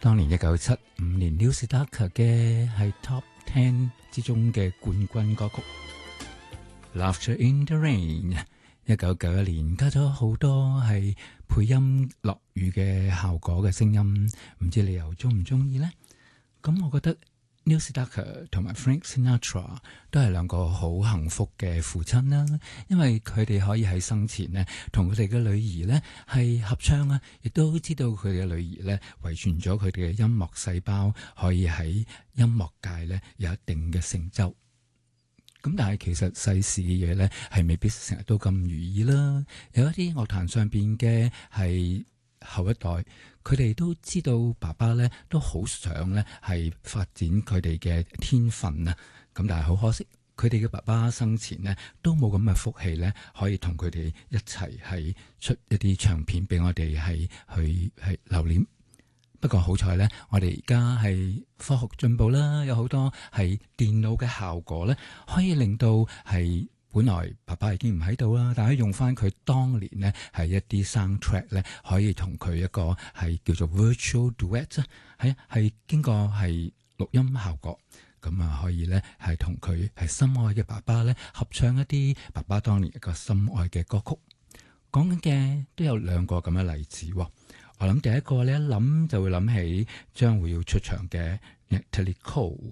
當年1975年 Neil Sedaka 嘅係 Top 10之中嘅冠軍歌曲 Laughter in the Rain。1991年加咗好多係配音落雨嘅效果嘅聲音，唔知你又中唔中意呢？咁我覺得 Neil Sedaka 同埋 Frank Sinatra 都係兩個好幸福嘅父親啦，因為佢哋可以喺生前呢同佢哋嘅女兒呢係合唱啊，亦都知道佢哋嘅女兒呢遺傳咗佢哋嘅音樂細胞，可以喺音樂界呢有一定嘅成就。咁但係其實世事嘅嘢呢係未必成日都咁如意啦，有一啲樂壇上邊嘅係後一代，佢哋都知道爸爸呢都好想呢係發展佢哋嘅天分啊，咁但係好可惜，佢哋嘅爸爸生前呢都冇咁嘅福氣呢，可以同佢哋一齊係出一啲唱片俾我哋係去留念。不過好彩呢，我哋而家係科學進步啦，有好多係電腦嘅效果呢，可以令到係本來爸爸已經唔喺度啦，但係用翻佢當年呢係一啲 soundtrack 呢，可以同佢一個係叫做 virtual duet 係經過係錄音效果，咁啊可以呢係同佢係心愛嘅爸爸呢合唱一啲爸爸當年一個心愛嘅歌曲。講緊嘅都有兩個咁嘅例子喎。我諗第一個你一諗就會諗起將會要出場嘅 Natalie Cole，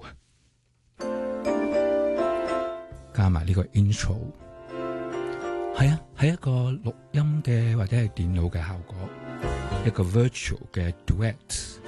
加埋呢個 intro， 係一個錄音嘅或者係電腦嘅效果，一個 virtual 嘅 duet。